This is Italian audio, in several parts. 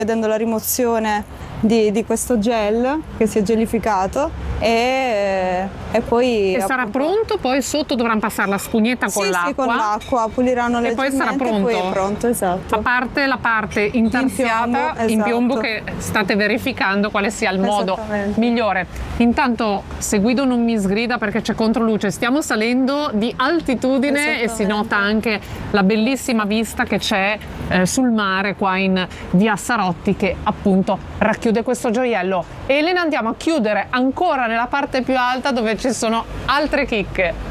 vedendo la rimozione di questo gel che si è gelificato e poi E sarà pronto, poi sotto dovranno passare la spugnetta con l'acqua. Sì, con l'acqua, puliranno e poi sarà pronto. E poi è pronto, esatto. A parte la parte intarsiata in piombo, che state verificando quale sia il modo migliore. Intanto, se Guido non mi sgrida perché c'è controluce, stiamo salendo di altitudine e si nota anche la bellissima vista che c'è sul mare qua in via Sarotti, che appunto racchiude questo gioiello. Elena, andiamo a chiudere ancora nella parte più alta dove ci sono altre chicche.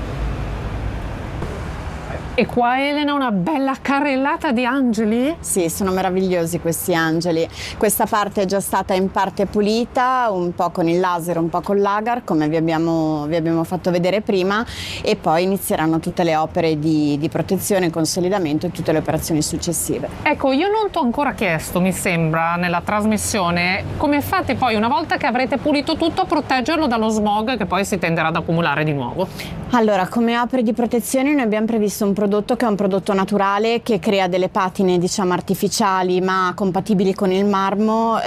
E qua, Elena, una bella carrellata di angeli? Sì, sono meravigliosi questi angeli. Questa parte è già stata in parte pulita, un po' con il laser, un po' con l'agar, come vi abbiamo fatto vedere prima, e poi inizieranno tutte le opere di protezione, consolidamento e tutte le operazioni successive. Ecco, io non ti ho ancora chiesto, mi sembra, nella trasmissione, come fate poi, una volta che avrete pulito tutto, a proteggerlo dallo smog che poi si tenderà ad accumulare di nuovo? Allora, come opere di protezione noi abbiamo previsto un prodotto che è un prodotto naturale, che crea delle patine, diciamo, artificiali ma compatibili con il marmo,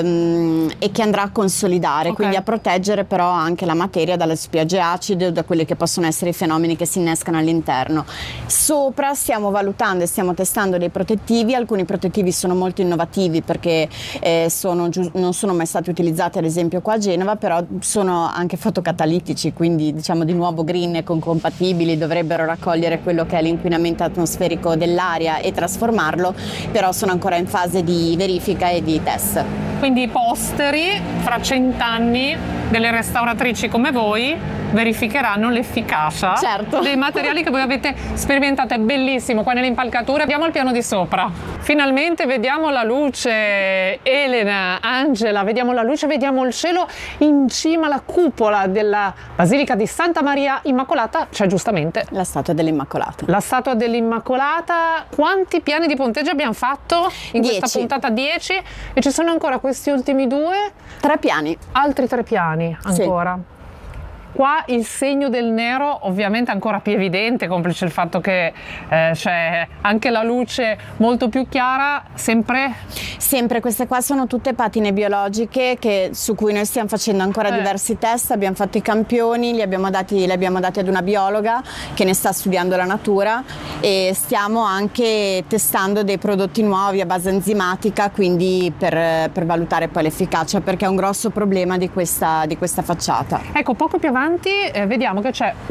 e che andrà a consolidare, quindi a proteggere però anche la materia dalle spiagge acide o da quelli che possono essere i fenomeni che si innescano all'interno. Sopra stiamo valutando e stiamo testando dei protettivi. Alcuni protettivi sono molto innovativi perché non sono mai stati utilizzati ad esempio qua a Genova, però sono anche fotocatalitici, quindi diciamo di nuovo green e compatibili, dovrebbero raccogliere quello che è l'inquinamento atmosferico dell'aria e trasformarlo, però sono ancora in fase di verifica e di test. Quindi i posteri fra 100 anni delle restauratrici come voi verificheranno l'efficacia dei materiali che voi avete sperimentato. È bellissimo qua nelle impalcature. Andiamo al piano di sopra. Finalmente vediamo la luce, Elena, Angela, vediamo la luce, vediamo il cielo. In cima alla cupola della Basilica di Santa Maria Immacolata c'è giustamente la statua dell'Immacolata. La statua dell'Immacolata. Quanti piani di ponteggio abbiamo fatto in 10. questa puntata? 10. E ci sono ancora questi ultimi 2? 3 piani. Altri 3 piani ancora. Sì. Qua il segno del nero ovviamente ancora più evidente, complice il fatto che c'è anche la luce molto più chiara. Sempre queste qua sono tutte patine biologiche su cui noi stiamo facendo ancora diversi test. Abbiamo fatto i campioni, li abbiamo dati ad una biologa che ne sta studiando la natura, e stiamo anche testando dei prodotti nuovi a base enzimatica, quindi per valutare poi l'efficacia, perché è un grosso problema di questa facciata. Ecco, poco più avanti vediamo che c'è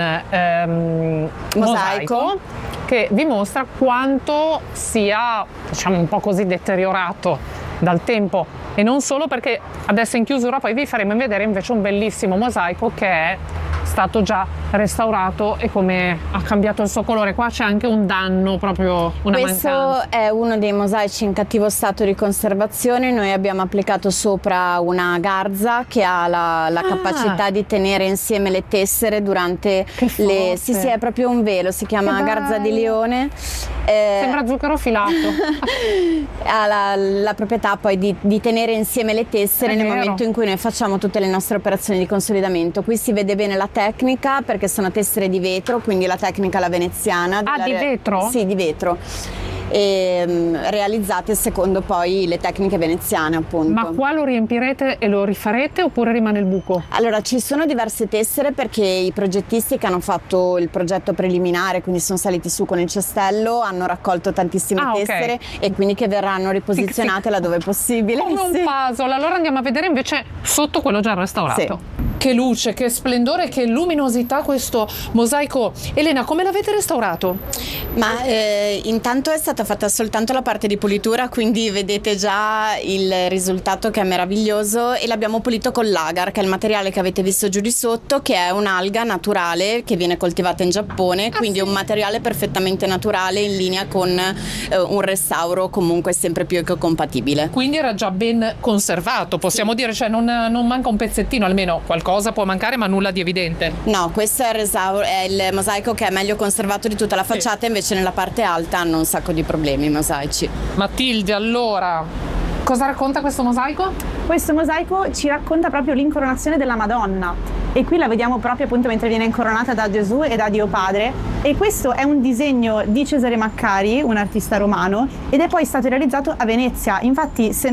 un mosaico che vi mostra quanto sia, diciamo, un po' così deteriorato dal tempo, e non solo, perché adesso in chiusura poi vi faremo vedere invece un bellissimo mosaico che è stato già restaurato e come ha cambiato il suo colore. Qua c'è anche un danno, proprio una mancanza. Questo è uno dei mosaici in cattivo stato di conservazione. Noi abbiamo applicato sopra una garza che ha la capacità di tenere insieme le tessere durante le... Sì, è proprio un velo, si chiama garza di leone. Sembra zucchero filato. Ha la proprietà poi di tenere insieme le tessere nel momento in cui noi facciamo tutte le nostre operazioni di consolidamento. Qui si vede bene la tecnica, perché sono tessere di vetro, quindi la tecnica alla veneziana. Di vetro? Sì, di vetro. Realizzate secondo poi le tecniche veneziane, appunto. Ma qua lo riempirete e lo rifarete oppure rimane il buco? Allora, ci sono diverse tessere, perché i progettisti che hanno fatto il progetto preliminare, quindi sono saliti su con il cestello, hanno raccolto tantissime tessere e quindi che verranno riposizionate laddove è possibile. Come un puzzle. Allora andiamo a vedere invece sotto quello già restaurato. Sì. Che luce, che splendore, che luminosità questo mosaico. Elena, come l'avete restaurato? Ma intanto è stata fatta soltanto la parte di pulitura, quindi vedete già il risultato che è meraviglioso, e l'abbiamo pulito con l'agar, che è il materiale che avete visto giù di sotto, che è un'alga naturale che viene coltivata in Giappone, quindi è un materiale perfettamente naturale, in linea con un restauro comunque sempre più ecocompatibile. Quindi era già ben conservato, possiamo dire, cioè non manca un pezzettino, almeno qualcosa può mancare, ma nulla di evidente. No, questo è il mosaico che è meglio conservato di tutta la facciata, invece nella parte alta hanno un sacco di problemi i mosaici. Matilde, allora, cosa racconta questo mosaico? Questo mosaico ci racconta proprio l'incoronazione della Madonna, e qui la vediamo proprio appunto mentre viene incoronata da Gesù e da Dio Padre, e questo è un disegno di Cesare Maccari, un artista romano, ed è poi stato realizzato a Venezia. Infatti, se